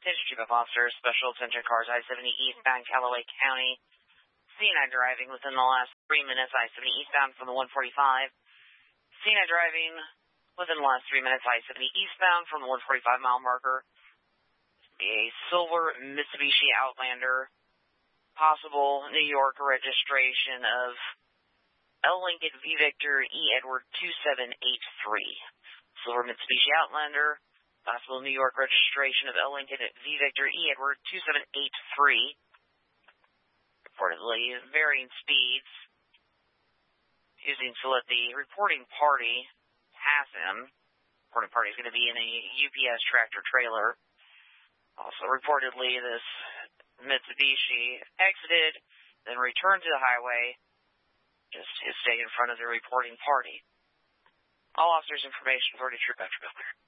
Attention Chief of Officers, Special Attention Cars, I-70 eastbound Callaway County. C9 driving within the last 3 minutes, I-70 eastbound from the 145. C9 driving within the last 3 minutes, I-70 eastbound from the 145 mile marker. A silver Mitsubishi Outlander, possible New York registration of L. Lincoln V. Victor E. Edward 2783. Silver Mitsubishi Outlander, possible New York registration of L. Lincoln V. Victor E. Edward 2783. Reportedly varying speeds, using to let the reporting party pass him. Reporting party is going to be in a UPS tractor trailer. Also reportedly this Mitsubishi exited, then returned to the highway, just to stay in front of the reporting party. All officers' information, 40 True Metro.